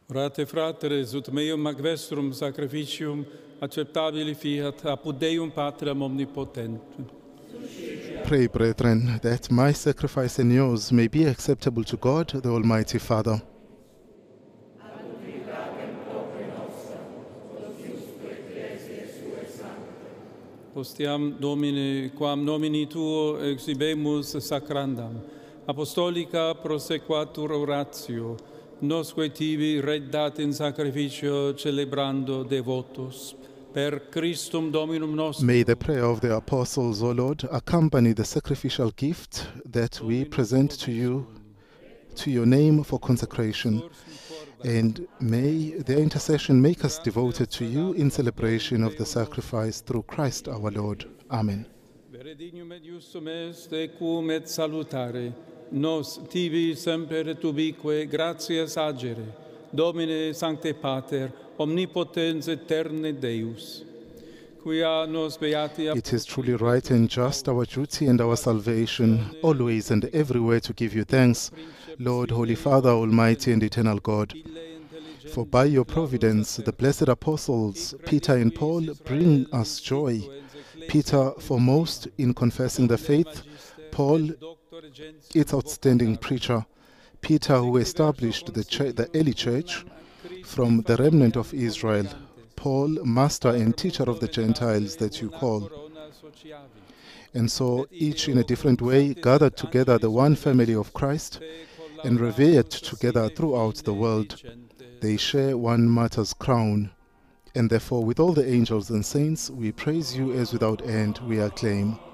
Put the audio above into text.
Orate fratres, ut meum ac vestrum sacrificium acceptabili fiat apud Deum Patrem omnipotentem. Pray, brethren, that my sacrifice and yours may be acceptable to God, the Almighty Father. Ostiam Domine, quam nomini Tuo exhibemus sacrandam, apostolica prosequatur oratio, nosque tibi reddat in sacrificio celebrando devotos, per Christum Dominum nostrum. May the prayer of the apostles, O Lord, accompany the sacrificial gift that we present to you, to your name for consecration. And may their intercession make us devoted to you in celebration of the sacrifice through Christ our Lord. Amen. Vere dignum et justum est ecum et salutare, nos tibi semper et ubique gratias agere, Domine Sancte Pater, omnipotens eterne Deus, quia nos beati It is truly right and just, our duty and our salvation, always and everywhere to give you thanks, Lord, Holy Father, Almighty and Eternal God. For by your providence, the blessed apostles, Peter and Paul, bring us joy. Peter foremost in confessing the faith, Paul, its outstanding preacher. Peter, who established the early church from the remnant of Israel. Paul, master and teacher of the Gentiles that you call. And so, each in a different way, gathered together the one family of Christ and revered together throughout the world. They share one martyr's crown. And therefore, with all the angels and saints, we praise you as without end we acclaim.